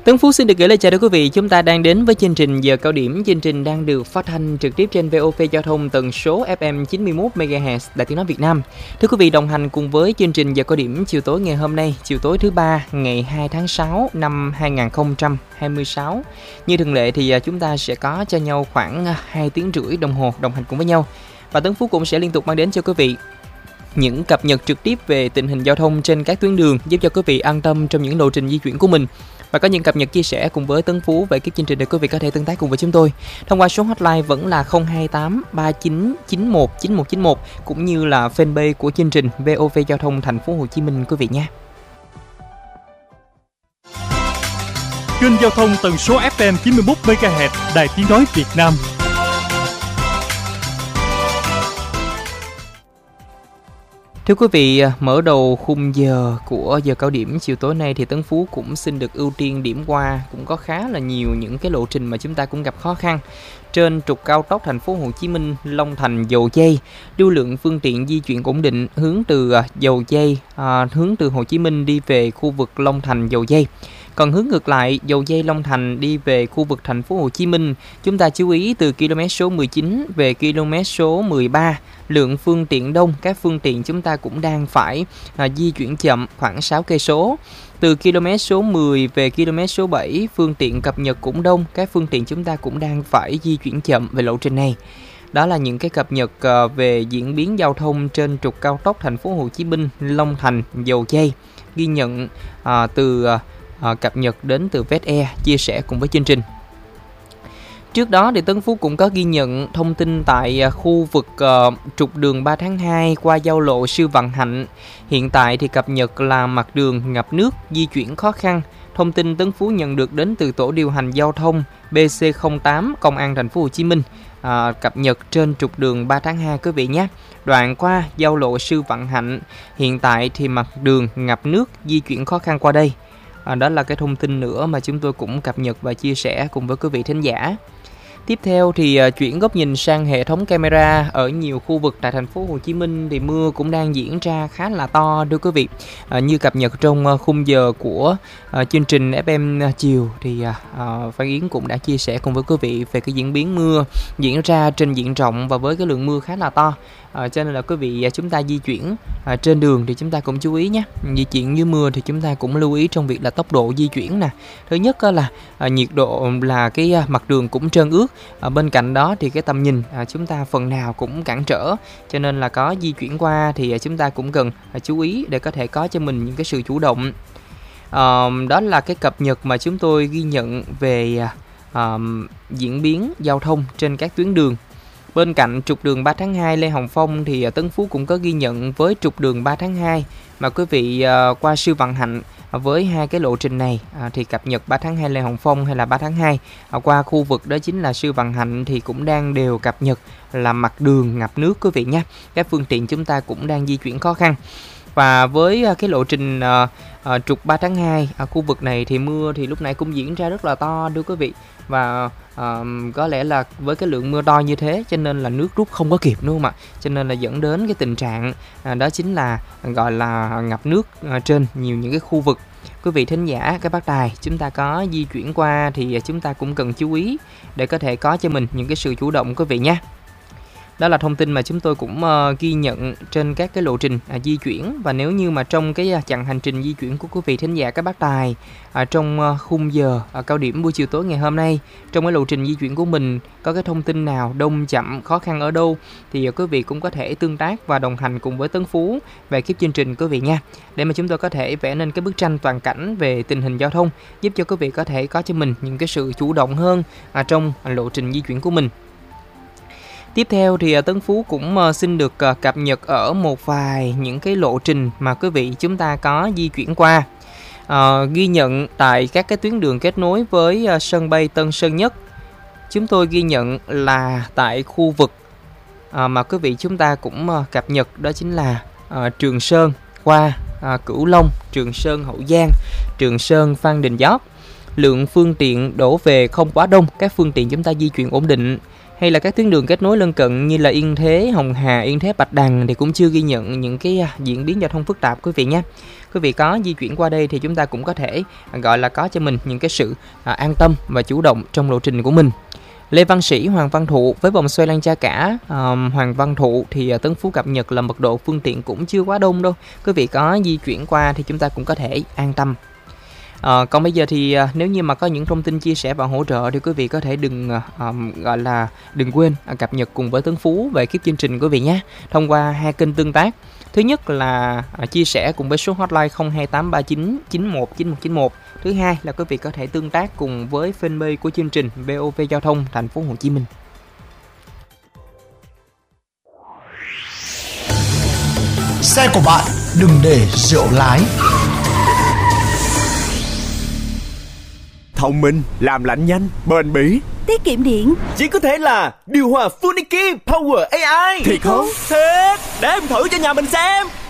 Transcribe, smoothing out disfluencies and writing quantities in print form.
Tấn Phú xin được gửi lời chào đến quý vị. Chúng ta đang đến với chương trình Giờ Cao Điểm. Chương trình đang được phát thanh trực tiếp trên VOV Giao thông tần số FM 91 MHz Đài Tiếng nói Việt Nam. Thưa quý vị, đồng hành cùng với chương trình Giờ Cao Điểm chiều tối ngày hôm nay, chiều tối thứ ba ngày 2 tháng 6 năm 2026. Như thường lệ thì chúng ta sẽ có cho nhau khoảng 2 tiếng rưỡi đồng hồ đồng hành cùng với nhau. Và Tấn Phú cũng sẽ liên tục mang đến cho quý vị những cập nhật trực tiếp về tình hình giao thông trên các tuyến đường, giúp cho quý vị an tâm trong những lộ trình di chuyển của mình. Và có những cập nhật chia sẻ cùng với Tấn Phú về cái chương trình để quý vị có thể tương tác cùng với chúng tôi thông qua số hotline vẫn là 028 39 91 9191 cũng như là fanpage của chương trình VOV Giao thông Thành phố Hồ Chí Minh quý vị nha. Kênh giao thông tần số FM 91 MHz Đài Tiếng nói Việt Nam. Thưa quý vị, mở đầu khung giờ của Giờ Cao Điểm chiều tối nay thì Tấn Phú cũng xin được ưu tiên điểm qua cũng có khá là nhiều những cái lộ trình mà chúng ta cũng gặp khó khăn. Trên trục cao tốc Thành phố Hồ Chí Minh Long Thành Dầu Giây, lưu lượng phương tiện di chuyển ổn định hướng từ Dầu Giây hướng từ Hồ Chí Minh đi về khu vực Long Thành Dầu Giây. Còn hướng ngược lại, Dầu Giây Long Thành đi về khu vực Thành phố Hồ Chí Minh, chúng ta chú ý từ km số 19 về km số 13, lượng phương tiện đông, các phương tiện chúng ta cũng đang phải di chuyển chậm khoảng 6 cây số. Từ km số 10 về km số 7, phương tiện cập nhật cũng đông, các phương tiện chúng ta cũng đang phải di chuyển chậm về lộ trình này. Đó là những cái cập nhật về diễn biến giao thông trên trục cao tốc Thành phố Hồ Chí Minh Long Thành Dầu Giây, ghi nhận từ cập nhật đến từ VetAir chia sẻ cùng với chương trình. Trước đó thì Tấn Phú cũng có ghi nhận thông tin tại khu vực trục đường 3 tháng 2 qua giao lộ Sư Vạn Hạnh. Hiện tại thì cập nhật là mặt đường ngập nước, di chuyển khó khăn. Thông tin Tấn Phú nhận được đến từ tổ điều hành giao thông BC08 Công an Thành phố Hồ Chí Minh cập nhật trên trục đường 3 tháng 2 quý vị nhé. Đoạn qua giao lộ Sư Vạn Hạnh, hiện tại thì mặt đường ngập nước, di chuyển khó khăn qua đây. Đó là cái thông tin nữa mà chúng tôi cũng cập nhật và chia sẻ cùng với quý vị thính giả. Tiếp theo thì chuyển góc nhìn sang hệ thống camera ở nhiều khu vực tại Thành phố Hồ Chí Minh thì mưa cũng đang diễn ra khá là to thưa quý vị. Như cập nhật trong khung giờ của chương trình FM chiều thì Phan Yến cũng đã chia sẻ cùng với quý vị về cái diễn biến mưa diễn ra trên diện rộng và với cái lượng mưa khá là to. Cho nên là quý vị chúng ta di chuyển trên đường thì chúng ta cũng chú ý nhé. Di chuyển dưới mưa thì chúng ta cũng lưu ý trong việc là tốc độ di chuyển nè. Thứ nhất là nhiệt độ là cái mặt đường cũng trơn ướt. Bên cạnh đó thì cái tầm nhìn chúng ta phần nào cũng cản trở. Cho nên là có di chuyển qua thì chúng ta cũng cần chú ý để có thể có cho mình những cái sự chủ động. Đó là cái cập nhật mà chúng tôi ghi nhận về diễn biến giao thông trên các tuyến đường. Bên cạnh trục đường 3 tháng 2 Lê Hồng Phong thì Tấn Phú cũng có ghi nhận với trục đường 3 tháng 2 mà quý vị qua Sư Vạn Hạnh với hai cái lộ trình này thì cập nhật 3 tháng 2 Lê Hồng Phong hay là 3 tháng 2 qua khu vực đó chính là Sư Vạn Hạnh thì cũng đang đều cập nhật là mặt đường ngập nước quý vị nhé. Các phương tiện chúng ta cũng đang di chuyển khó khăn. Và với cái lộ trình trục 3 tháng 2 khu vực này thì mưa thì lúc nãy cũng diễn ra rất là to thưa quý vị. Và có lẽ là với cái lượng mưa to như thế cho nên là nước rút không có kịp đúng không ạ? Cho nên là dẫn đến cái tình trạng đó chính là gọi là ngập nước trên nhiều những cái khu vực. Quý vị thính giả, các bác tài chúng ta có di chuyển qua thì chúng ta cũng cần chú ý để có thể có cho mình những cái sự chủ động quý vị nhé. Đó là thông tin mà chúng tôi cũng ghi nhận trên các cái lộ trình di chuyển. Và nếu như mà trong cái chặng hành trình di chuyển của quý vị thính giả các bác tài trong khung giờ cao điểm buổi chiều tối ngày hôm nay, trong cái lộ trình di chuyển của mình có cái thông tin nào đông chậm khó khăn ở đâu thì quý vị cũng có thể tương tác và đồng hành cùng với Tấn Phú về cái chương trình quý vị nha, để mà chúng tôi có thể vẽ nên cái bức tranh toàn cảnh về tình hình giao thông, giúp cho quý vị có thể có cho mình những cái sự chủ động hơn trong lộ trình di chuyển của mình. Tiếp theo thì Tấn Phú cũng xin được cập nhật ở một vài những cái lộ trình mà quý vị chúng ta có di chuyển qua. Ghi nhận tại các cái tuyến đường kết nối với sân bay Tân Sơn Nhất. Chúng tôi ghi nhận là tại khu vực mà quý vị chúng ta cũng cập nhật đó chính là Trường Sơn qua Cửu Long, Trường Sơn Hậu Giang, Trường Sơn Phan Đình Giót. Lượng phương tiện đổ về không quá đông, các phương tiện chúng ta di chuyển ổn định. Hay là các tuyến đường kết nối lân cận như là Yên Thế, Hồng Hà, Yên Thế, Bạch Đằng thì cũng chưa ghi nhận những cái diễn biến giao thông phức tạp quý vị nhé. Quý vị có di chuyển qua đây thì chúng ta cũng có thể gọi là có cho mình những cái sự an tâm và chủ động trong lộ trình của mình. Lê Văn Sĩ, Hoàng Văn Thụ với vòng xoay Lan Cha Cả, Hoàng Văn Thụ thì Tân Phú cập nhật là mật độ phương tiện cũng chưa quá đông đâu. Quý vị có di chuyển qua thì chúng ta cũng có thể an tâm. Còn bây giờ thì nếu như mà có những thông tin chia sẻ và hỗ trợ thì quý vị có thể đừng quên cập nhật cùng với Tân Phú về cái chương trình quý vị nhé, thông qua hai kênh tương tác. Thứ nhất là chia sẻ cùng với số hotline 02839 919191. Thứ hai là quý vị có thể tương tác cùng với fanpage của chương trình VOV Giao thông Thành phố Hồ Chí Minh. Xe của bạn đừng để rượu lái. Thông minh, làm lạnh nhanh, bền bỉ, tiết kiệm điện. chỉ có thể là điều hòa Funiki Power AI. Thiệt không? Thiệt, để em thử cho nhà mình xem.